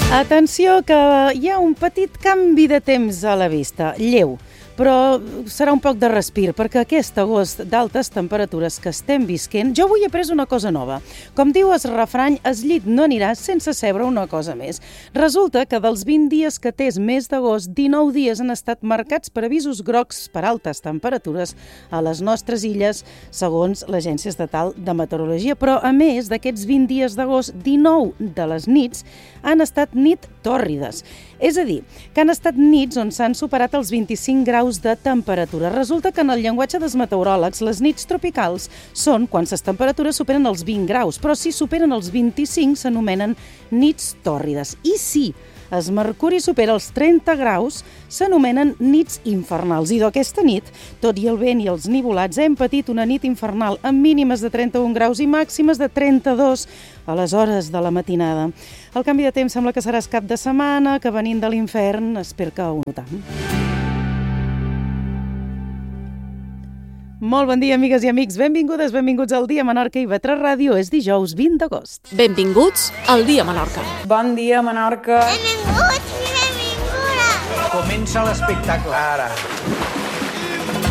Atenció, que hi ha un petit canvi de temps a la vista, lleu, però serà un poc de respir, perquè aquest agost d'altes temperatures que estem visquent, jo avui he pres una cosa nova. Com diu el refrany, el llit no anirà sense sebre una cosa més. Resulta que dels 20 dies que té mes d'agost, 19 dies han estat marcats per avisos grocs per altes temperatures a les nostres illes, segons l'Agència Estatal de Meteorologia. Però, a més d'aquests 20 dies d'agost, 19 de les nits han estat nit tòrrides. És a dir, que han estat nits on s'han superat els 25 graus de temperatura. Resulta que en el llenguatge dels meteoròlegs, les nits tropicals són quan les temperatures superen els 20 graus, però si superen els 25 s'anomenen nits tòrrides. I si el mercuri supera els 30 graus, s'anomenen nits infernals. I d'aquesta nit, tot i el vent i els nivolats, hem patit una nit infernal amb mínimes de 31 graus i màximes de 32 a les hores de la matinada. El canvi de temps sembla que serà cap de setmana, que venint de l'infern, espero que ho notam. Molt bon dia, amigues i amics. Benvingudes, benvinguts al Dia Menorca i Vetre Ràdio. És dijous 20 d'agost. Benvinguts al Dia Menorca. Bon dia, Menorca. Benvinguts i benvingudes. Comença l'espectacle ara.